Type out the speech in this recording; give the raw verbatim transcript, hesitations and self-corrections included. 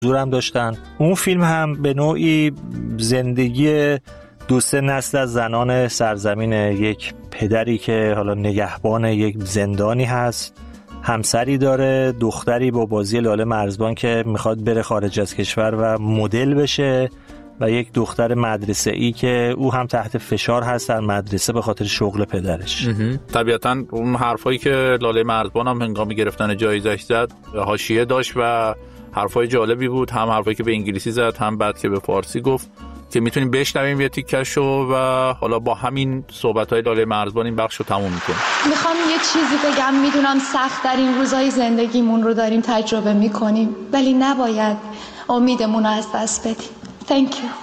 حضورم داشتن. اون فیلم هم به نوعی زندگی دو سه نسل از زنان سرزمین، یک پدری که حالا نگهبان یک زندانی هست، همسری داره، دختری با بازی لاله مرزبان که میخواد بره خارج از کشور و مدل بشه، و یک دختر مدرسه‌ای که او هم تحت فشار هست در مدرسه به خاطر شغل پدرش. طبیعتاً اون حرفایی که لاله مرزبان هم هنگام گرفتن جایزش زد حاشیه داشت و حرفای جالبی بود، هم حرفایی که به انگلیسی زد هم بعد که به فارسی گفت که میتونیم بشنویم یه تیکشو و حالا با همین صحبت‌های لاله مرزبان این بخشو تموم می‌کنیم. میخوام یه چیزی بگم، میدونم سخت در این روزهای زندگیمون رو داریم تجربه می‌کنیم، ولی نباید امیدمون رو از دست بدیم. Thank you.